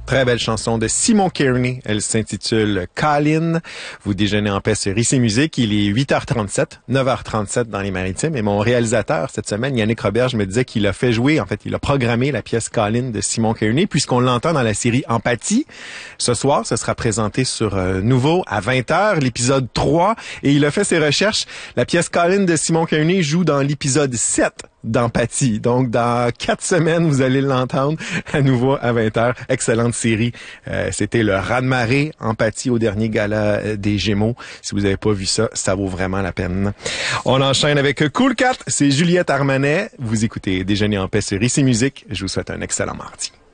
Très belle chanson de Simon Kearney. Elle s'intitule Colin. Vous déjeunez en paix sur Ici Musique. Il est 8h37, 9h37 dans les Maritimes. Et mon réalisateur cette semaine, Yannick Roberge, me disait qu'il a fait jouer, en fait, il a programmé la pièce Colin de Simon Kearney, puisqu'on l'entend dans la série Empathie. Ce soir, ce sera présenté sur Nouveau à 20h, l'épisode 3. Et il a fait ses recherches. La pièce Colin de Simon Kearney joue dans l'épisode 7 d'Empathie. Donc, dans 4 semaines, vous allez l'entendre à nouveau à 20h. Excellente série. C'était le raz-de-marée Empathie au dernier gala des Gémeaux. Si vous n'avez pas vu ça, ça vaut vraiment la peine. On enchaîne avec Cool Cat. C'est Juliette Armanet. Vous écoutez Déjeuner en paix sur Ici Musique. Je vous souhaite un excellent mardi.